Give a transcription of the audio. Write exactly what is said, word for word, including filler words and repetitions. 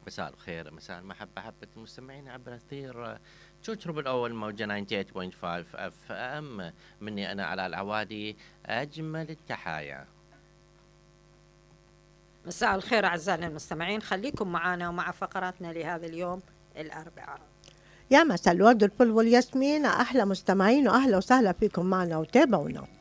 مساء الخير، مساء المحبة، أحبة المستمعين عبر أثير تشوتشرب الأول موجة تسعة وثمانين فاصلة خمسة اف ام. مني أنا علاء العوادي، أجمل التحايا. مساء الخير أعزائنا المستمعين، خليكم معنا ومع فقراتنا لهذا اليوم الأربعاء. يا مساء الورد والفل والياسمين، أحلى مستمعين وأهلا وسهلا فيكم معنا وتابعونا.